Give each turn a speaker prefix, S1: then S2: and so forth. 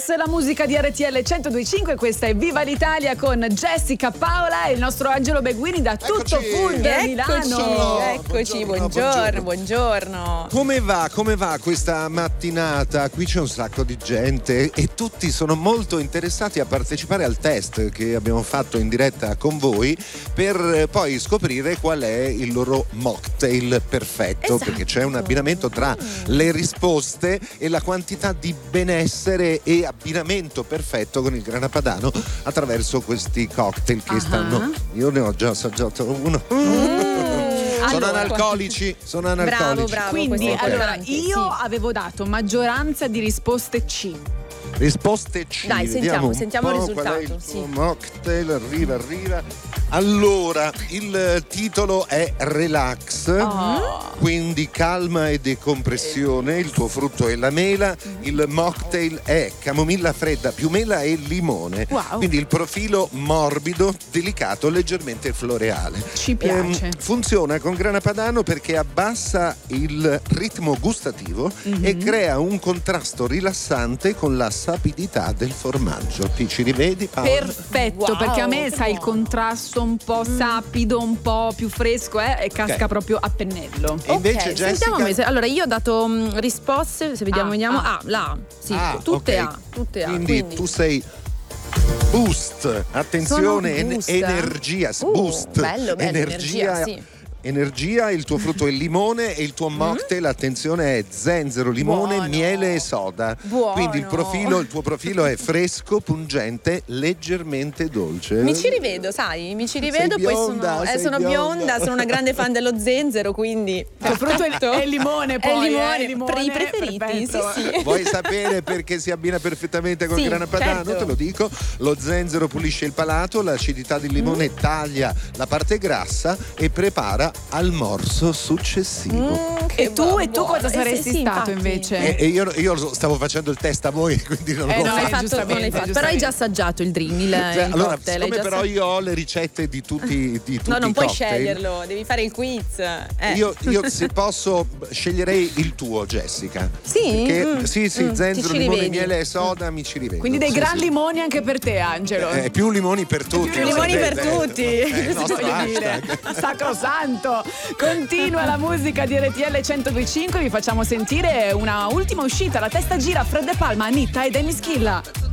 S1: Relax, la musica di RTL 102.5. Questa è Viva l'Italia con Jessica, Paola e il nostro Angelo Beguini da Tutto Food Milano.
S2: Eccoci, buongiorno.
S3: Come va questa mattinata? Qui c'è un sacco di gente e tutti sono molto interessati a partecipare al test che abbiamo fatto in diretta con voi per poi scoprire qual è il loro mocktail perfetto, esatto. Perché c'è un abbinamento tra le risposte e la quantità di benessere e abbinamento perfetto con il Grana Padano attraverso questi cocktail che stanno. Io ne ho già assaggiato uno. Sono analcolici.
S2: Bravo.
S1: Quindi allora io
S2: sì.
S1: avevo dato maggioranza di risposte C.
S3: Risposte C.
S2: Dai, sentiamo il risultato.
S3: Qual è il tuo mocktail? Arriva. Allora, il titolo è Relax, quindi calma e decompressione. Il tuo frutto è la mela. Il mocktail è camomilla fredda più mela e limone.
S1: Wow.
S3: Quindi il profilo morbido, delicato, leggermente floreale.
S1: Ci piace.
S3: Funziona con Grana Padano perché abbassa il ritmo gustativo e crea un contrasto rilassante con la sapidità del formaggio. Ti ci rivedi, Paola?
S1: Perfetto,
S2: Wow,
S1: perché a me sai il
S2: buono.
S1: contrasto un po' sapido, un po' più fresco e casca proprio a pennello.
S3: E invece
S2: Ok,
S3: Jessica?
S2: sentiamo. Allora io ho dato risposte, se vediamo. La sì, tutte
S3: ok.
S2: A, tutte A.
S3: Quindi tu sei Boost, attenzione,
S2: Sono Boost,
S3: energia, Boost,
S2: bello, energia, sì.
S3: Energia, il tuo frutto è il limone e il tuo mocktail, attenzione, è zenzero, limone,
S2: Buono.
S3: miele e soda.
S2: Buono.
S3: Quindi il tuo profilo è fresco, pungente, leggermente dolce.
S2: Mi ci rivedo, sai,
S3: Sei bionda, sei
S2: sono bionda, sono una grande fan dello zenzero, quindi
S1: Il frutto è il limone, poi
S2: è il limone, i preferiti,
S1: perfetto.
S2: sì.
S3: Vuoi sapere perché si abbina perfettamente con
S2: Sì,
S3: il Grana Padano?
S2: certo.
S3: Te lo dico. Lo zenzero pulisce il palato, l'acidità del limone taglia la parte grassa e prepara al morso successivo.
S1: E tu cosa saresti
S2: sì,
S1: stato
S2: infatti.
S1: invece?
S3: E io stavo facendo il test a voi, quindi non lo
S1: no,
S3: so.
S2: Non l'hai fatto,
S1: giustamente.
S2: però hai già assaggiato il drink, il
S3: Allora,
S2: cocktail.
S3: siccome però io ho le ricette di tutti
S2: No, non
S3: i
S2: puoi
S3: cocktail,
S2: sceglierlo, devi fare il quiz.
S3: Io se posso sceglierei il tuo, Jessica.
S2: Sì?
S3: Perché, sì,
S2: ti
S3: zenzero,
S2: ci
S3: limone,
S2: rivedi.
S3: miele e soda, mi ci rivedo.
S1: Quindi dei
S3: Sì,
S1: gran
S3: sì.
S1: limoni anche per te, Angelo.
S3: Più limoni per tutti.
S1: Più limoni
S3: lo
S1: per
S3: sapete.
S1: tutti.
S3: Il nostro
S1: Voglio dire,
S3: hashtag.
S1: sacrosanto. Continua la musica di RTL 102.5. Vi facciamo sentire una ultima uscita. La testa gira, Fred De Palma, Anitta e Dennis Schilla.